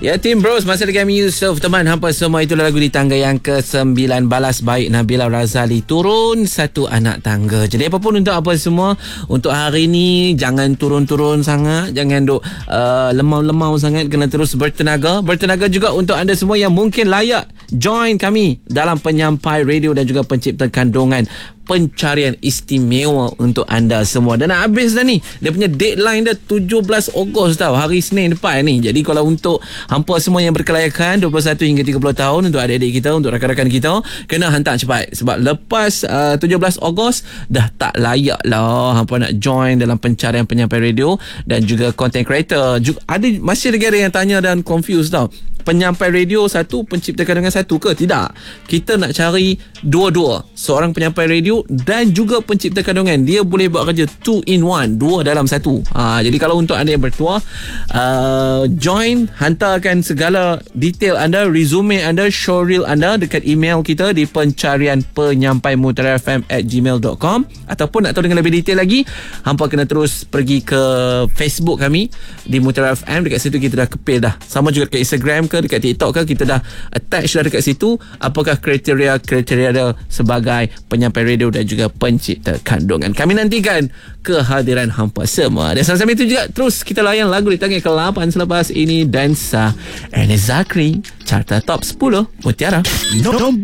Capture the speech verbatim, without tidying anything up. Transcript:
Ya, Tim Bros, masa dengan Yusuf. Teman hampa semua, itulah lagu di tangga yang kesembilan. Balas baik Nabila Razali, turun satu anak tangga. Jadi apapun untuk apa semua, untuk hari ni jangan turun-turun sangat, jangan duk uh, lemau-lemau sangat, kena terus bertenaga. Bertenaga juga untuk anda semua yang mungkin layak join kami dalam penyampai radio dan juga pencipta kandungan. Pencarian istimewa untuk anda semua. Dan nak habis dah ni. Dia punya deadline dah tujuh belas Ogos tau, hari Senin depan ni. Jadi kalau untuk hampa semua yang berkelayakan dua puluh satu hingga tiga puluh tahun, untuk adik-adik kita, untuk rakan-rakan kita, kena hantar cepat. Sebab lepas uh, tujuh belas Ogos dah tak layak lah hampa nak join dalam pencarian penyampai radio dan juga content creator. Juga, ada masih lagi ada yang tanya dan confused tau. Penyampai radio satu, pencipta kandungan satu ke? Tidak. Kita nak cari dua-dua. Seorang penyampai radio dan juga pencipta kandungan. Dia boleh buat kerja two in one, dua dalam satu. Ha, jadi kalau untuk anda yang bertuah, uh, join, hantarkan segala detail anda, resume anda, showreel anda dekat email kita di pencarian penyampai mutiara f m at gmail dot com. Ataupun nak tahu dengan lebih detail lagi, hampa kena terus pergi ke Facebook kami di Mutiara F M. Dekat situ kita dah kepil dah. Sama juga dekat Instagram ke, dekat TikTok ke, kita dah attach dah dekat situ apakah kriteria-kriteria dia sebagai penyampai radio dan juga pencipta kandungan. Kami nantikan kehadiran hampa semua. Dan sambil itu juga terus kita layan lagu di tangga ke lapan selepas ini, Dansa Ernest Zakri, Carta Top sepuluh Mutiara. No.